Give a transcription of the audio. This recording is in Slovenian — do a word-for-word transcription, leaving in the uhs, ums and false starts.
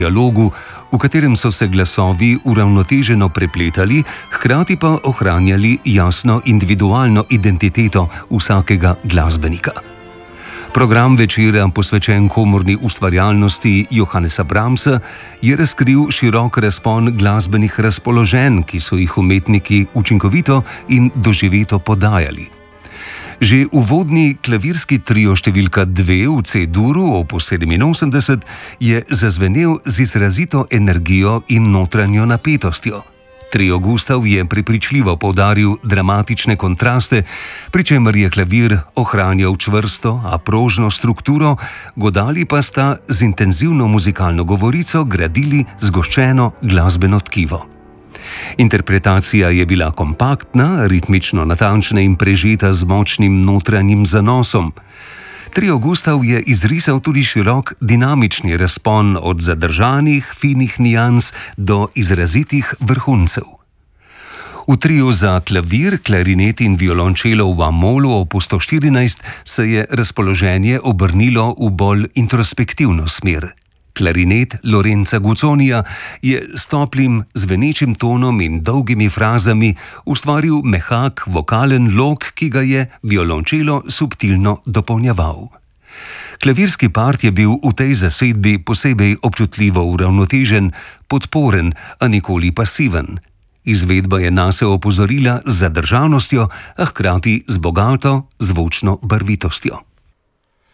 dialogu, v katerem so se glasovi uravnoteženo prepletali, hkrati pa ohranjali jasno individualno identiteto vsakega glasbenika. Program večera, posvečen komorni ustvarjalnosti Johannesa Brahmsa, je razkril širok razpon glasbenih razpoloženj, ki so jih umetniki učinkovito in doživeto podajali. Že uvodni klavirski trio številka dve v C-duru opus sedeminosemdeset je zazvenel z izrazito energijo in notranjo napetostjo. Trio Gustav je prepričljivo poudaril dramatične kontraste, pri čemer je klavir ohranjal čvrsto, a prožno strukturo, godali pa sta z intenzivno muzikalno govorico gradili zgoščeno glasbeno tkivo. Interpretacija je bila kompaktna, ritmično natančna in prežeta z močnim notranjim zanosom. Trio Gustav je izrisal tudi širok dinamični razpon od zadržanih, finih nijans do izrazitih vrhuncev. V triu za klavir, klarinet in violončelo v a-molu opus sto štirinajst se je razpoloženje obrnilo v bolj introspektivno smer. Klarinet Lorenza Guzzonija je s toplim, zvenečim tonom in dolgimi frazami ustvaril mehak vokalen lok, ki ga je violončelo subtilno dopolnjeval. Klavirski part je bil v tej zasedbi posebej občutljivo uravnotežen, podporen, a nikoli pasiven. Izvedba je nase opozorila z zadržanostjo, a hkrati z bogato zvočno barvitostjo.